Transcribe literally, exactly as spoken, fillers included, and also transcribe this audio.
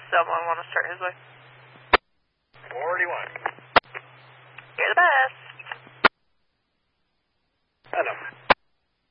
someone want to start his way? forty-one. You're the best. Hello.